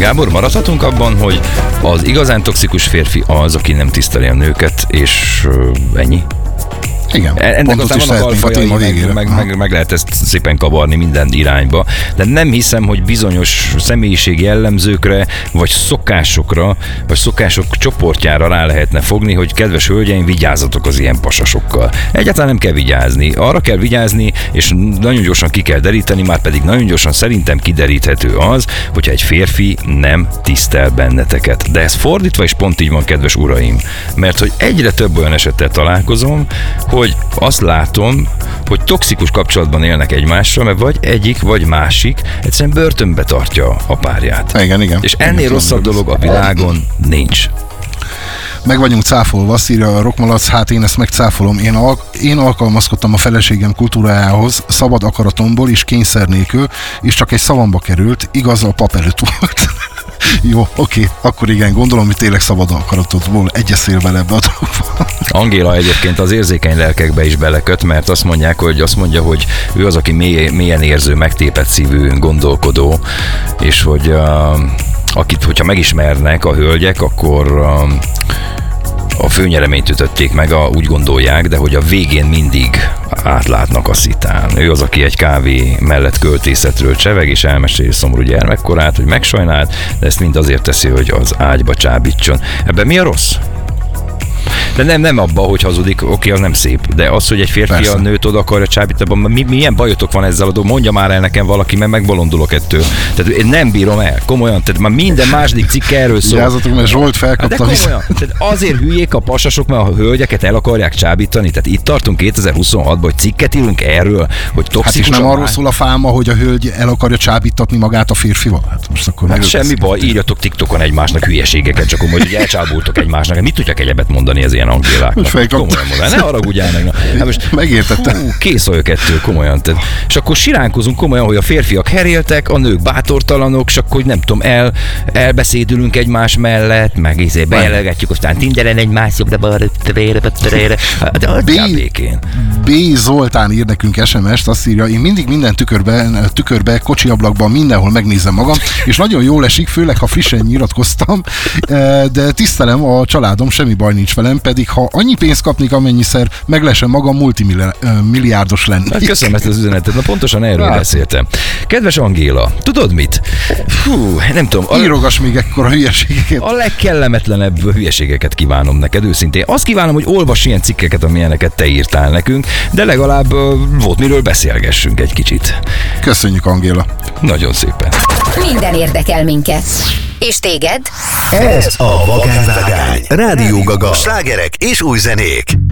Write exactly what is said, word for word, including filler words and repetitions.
Gábor, maradhatunk abban, hogy az igazán toxikus férfi az, aki nem tiszteli a nőket, és uh, ennyi? Igen, ennek aztán vannak alfajai, meg, meg, meg, meg lehet ezt szépen kavarni minden irányba, de nem hiszem, hogy bizonyos személyiségi jellemzőkre, vagy szokásokra, vagy szokások csoportjára rá lehetne fogni, hogy kedves hölgyeim, vigyázzatok az ilyen pasasokkal. Egyáltalán nem kell vigyázni. Arra kell vigyázni, és nagyon gyorsan ki kell deríteni, már pedig nagyon gyorsan szerintem kideríthető az, hogyha egy férfi nem tisztel benneteket. De ez fordítva is pont így van, kedves uraim. Mert hogy egyre több olyan esettel találkozom, hogy hogy azt látom, hogy toxikus kapcsolatban élnek egymással, mert vagy egyik, vagy másik egyszerűen börtönbe tartja a párját. Igen, igen. És ennél igen, rosszabb dolog a világon nincs. Meg vagyunk cáfolva, azt írja a Rockmalac, hát én ezt megcáfolom. Én, al- én alkalmazkodtam a feleségem kultúrájához, szabad akaratomból és kényszer nélkül, és csak egy szavamba került, igaz, a pap előtt volt. Jó, oké, akkor igen, gondolom, hogy tényleg szabad akaratodból egyeszél bele ebbe a dologba. Angéla egyébként az érzékeny lelkekbe is beleköt, mert azt mondják, hogy azt mondja, hogy ő az, aki mély, mélyen érző, megtépett szívű, gondolkodó, és hogy uh, akit, hogyha megismernek a hölgyek, akkor uh, a főnyereményt ütötték meg, a, úgy gondolják, de hogy a végén mindig átlátnak a szitán. Ő az, aki egy kávé mellett költészetről cseveg, és elmeséli szomorú gyermekkorát, hogy megsajnált, de ezt mind azért teszi, hogy az ágyba csábítson. Ebben mi a rossz? De nem, nem abba, hogy hazudik, oké, az nem szép. De az, hogy egy férfi persze a nőt oda akarja csábítani, mi, milyen bajotok van ezzel a dolog? Mondja már el nekem valaki, mert megbolondulok ettől. Tehát én nem bírom el, komolyan. Tehát már minden második cikk erről szól. Vigyázzatok, mert Zsolt felkapta vissza. Tehát azért hülyék a pasasok, mert a hölgyeket el akarják csábítani. Tehát itt tartunk kétezer-huszonhatban, hogy cikket írunk erről, hogy toxikus. Hát és nem arról szól a fáma, hogy a hölgy el akarja csábítatni magát a férfival? Hát most akkor hát semmi baj, írjatok TikTokon egymásnak hülyeségeket, csak hogy elcsábultok egymásnak. Mit tudják egyebet mondani ez ilyen Angéláknak? Komolyan mondani, ne haragudjál meg. Hát most megértettem. Kész vagyok ettől, komolyan. Tehát, és akkor siránkozunk komolyan, hogy a férfiak heréltek, a nők bátortalanok, és akkor nem tudom, el, elbeszédülünk egymás mellett, meg izé bejelölgetjük, aztán Tinderen egymás jobbra balra, de adjál békén. B. Zoltán ír nekünk es em est, azt írja, én mindig minden tükörbe, tükörbe, kocsi ablakban mindenhol megnézem magam, és nagyon jól esik, főleg ha frissen nyilatkoztam, de tisztelem a családom, semmi baj nincs velem, pedig ha annyi pénzt kapnék, amennyiszer meg lesen magam multimilliárdos lenni. Hát köszönöm ezt az üzenetet, na pontosan erről hát beszéltem. Kedves Angéla, tudod mit? Fú, nem tudom. A... Írogass még ekkora hülyeségeket. A legkellemetlenebb hülyeségeket kívánom neked, őszintén. Azt kívánom, hogy olvass ilyen cikkeket, amilyeneket te írtál nekünk, de legalább uh, volt miről beszélgessünk egy kicsit. Köszönjük, Angéla. Nagyon szépen. Minden érdekel minket. És téged? Ez a Vakánvágány. Rádió Gaga. Slágerek és új zenék.